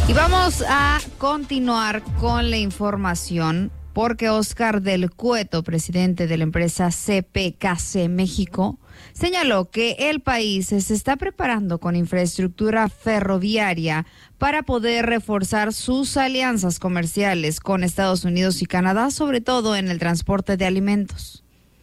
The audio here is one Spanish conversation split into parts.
Y vamos a continuar con la información porque Óscar del Cueto, presidente de la empresa CPKC México, señaló que el país se está preparando con infraestructura ferroviaria para poder reforzar sus alianzas comerciales con Estados Unidos y Canadá, sobre todo en el transporte de alimentos.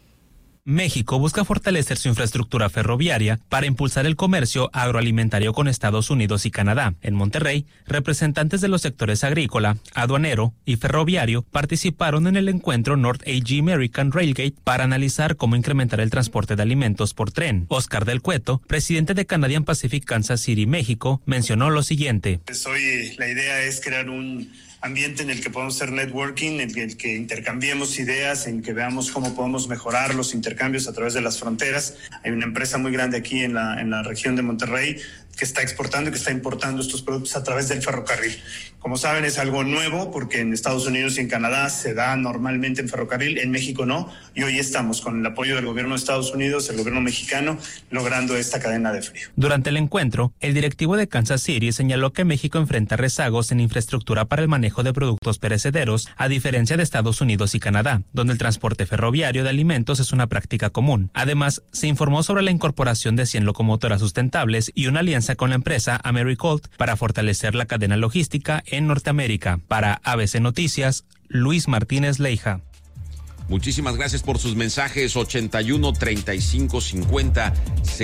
México busca fortalecer su infraestructura ferroviaria para impulsar el comercio agroalimentario con Estados Unidos y Canadá. En Monterrey, representantes de los sectores agrícola, aduanero y ferroviario participaron en el encuentro North AG American Railgate para analizar cómo incrementar el transporte de alimentos por tren. Óscar del Cueto, presidente de Canadian Pacific Kansas City, México, mencionó lo siguiente. Hoy la idea es crear un ambiente en el que podamos hacer networking, en el que intercambiemos ideas, en que veamos cómo podemos mejorar los intercambios a través de las fronteras. Hay una empresa muy grande aquí en la región de Monterrey que está exportando y que está importando estos productos a través del ferrocarril. Como saben, es algo nuevo porque en Estados Unidos y en Canadá se da normalmente en ferrocarril, en México no, y hoy estamos con el apoyo del gobierno de Estados Unidos, el gobierno mexicano, logrando esta cadena de frío. Durante el encuentro, el directivo de Kansas City señaló que México enfrenta rezagos en infraestructura para el manejo de productos perecederos, a diferencia de Estados Unidos y Canadá, donde el transporte ferroviario de alimentos es una práctica común. Además, se informó sobre la incorporación de 100 locomotoras sustentables y una alianza con la empresa Americold para fortalecer la cadena logística en Norteamérica. Para ABC Noticias, Luis Martínez Leija. Muchísimas gracias por sus mensajes. 81 35 50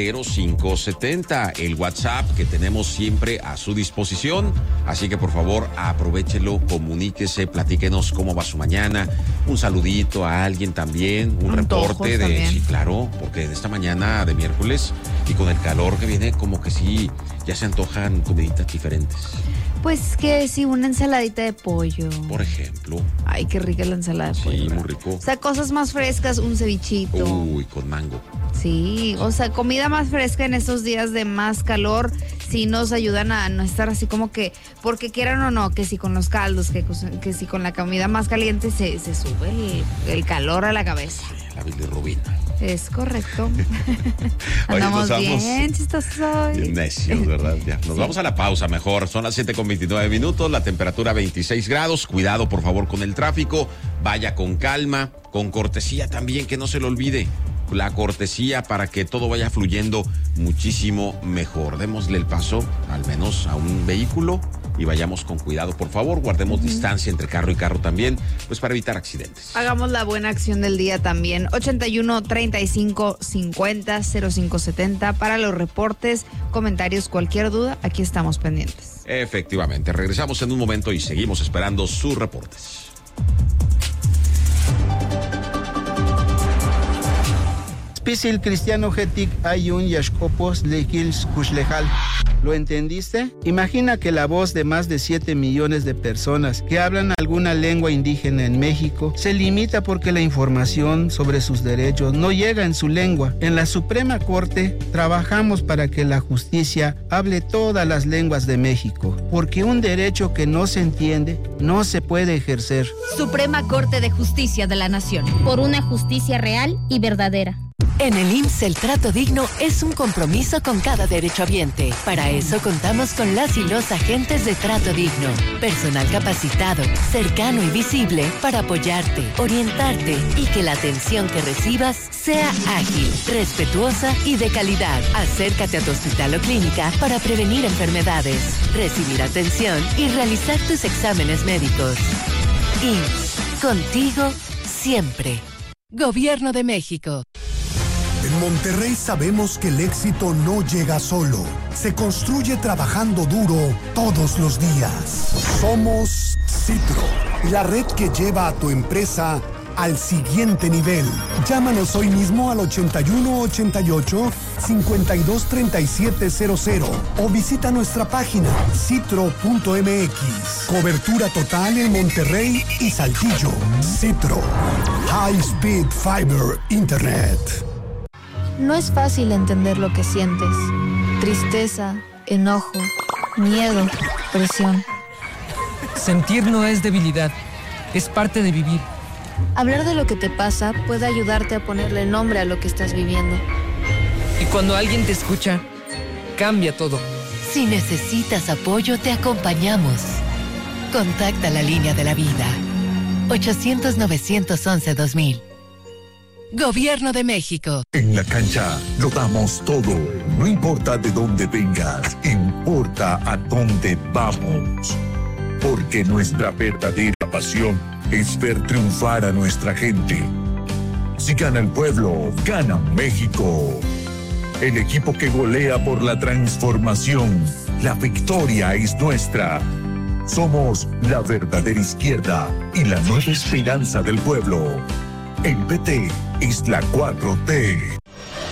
05 70, el WhatsApp que tenemos siempre a su disposición. Así que por favor aprovechelo, comuníquese, platíquenos cómo va su mañana. Un saludito a alguien también, un reporte de también. Sí, claro, porque de esta mañana de miércoles y con el calor que viene, como que sí, ya se antojan comiditas diferentes. Pues que sí, una ensaladita de pollo. Por ejemplo. Ay, qué rica la ensalada de pollo. Sí, muy rico. O sea, cosas más frescas, un cevichito. Uy, con mango. Sí, o sea, comida más fresca en estos días de más calor, sí nos ayudan a no estar así como que, porque quieran o no, que si con los caldos, que si con la comida más caliente se sube el calor a la cabeza. Sí, la bilirrubina. Es correcto. Oye, andamos bien, chistosos hoy. Bien necios, ¿verdad? Ya. Nos vamos a la pausa mejor. Son las 7:29, la temperatura 26 grados. Cuidado, por favor, con el tráfico. Vaya con calma, con cortesía también, que no se lo olvide. La cortesía para que todo vaya fluyendo muchísimo mejor. Démosle el paso, al menos a un vehículo, y vayamos con cuidado, por favor. Guardemos distancia entre carro y carro también, pues para evitar accidentes. Hagamos la buena acción del día también. 81 35 50 05 70 para los reportes, comentarios, cualquier duda, aquí estamos pendientes. Efectivamente, regresamos en un momento y seguimos esperando sus reportes. Spisil Cristiano Getik Ayun Yashkopos Lekils Kushlejal. ¿Lo entendiste? Imagina que la voz de más de 7 millones de personas que hablan alguna lengua indígena en México se limita porque la información sobre sus derechos no llega en su lengua. En la Suprema Corte trabajamos para que la justicia hable todas las lenguas de México, porque un derecho que no se entiende no se puede ejercer. Suprema Corte de Justicia de la Nación. Por una justicia real y verdadera. En el IMSS el trato digno es un compromiso con cada derechohabiente. Para eso contamos con las y los agentes de trato digno. Personal capacitado, cercano y visible para apoyarte, orientarte y que la atención que recibas sea ágil, respetuosa y de calidad. Acércate a tu hospital o clínica para prevenir enfermedades, recibir atención y realizar tus exámenes médicos. IMSS, contigo siempre. Gobierno de México. En Monterrey sabemos que el éxito no llega solo. Se construye trabajando duro todos los días. Somos Citro, la red que lleva a tu empresa al siguiente nivel. Llámanos hoy mismo al 8188-523700 o visita nuestra página citro.mx. Cobertura total en Monterrey y Saltillo. Citro. High Speed Fiber Internet. No es fácil entender lo que sientes. Tristeza, enojo, miedo, presión. Sentir no es debilidad, es parte de vivir. Hablar de lo que te pasa puede ayudarte a ponerle nombre a lo que estás viviendo. Y cuando alguien te escucha, cambia todo. Si necesitas apoyo, te acompañamos. Contacta la línea de la vida. 800-911-2000. Gobierno de México. En la cancha lo damos todo. No importa de dónde vengas, importa a dónde vamos. Porque nuestra verdadera pasión es ver triunfar a nuestra gente. Si gana el pueblo, gana México. El equipo que golea por la transformación. La victoria es nuestra. Somos la verdadera izquierda y la nueva esperanza del pueblo. El PT es la 4T.